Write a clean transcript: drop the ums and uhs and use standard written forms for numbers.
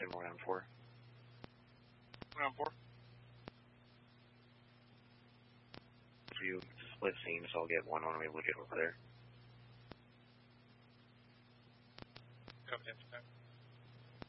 10 more on 4. 1 on 4. So you split scene, so I'll get 1 when we get over there. Copy that.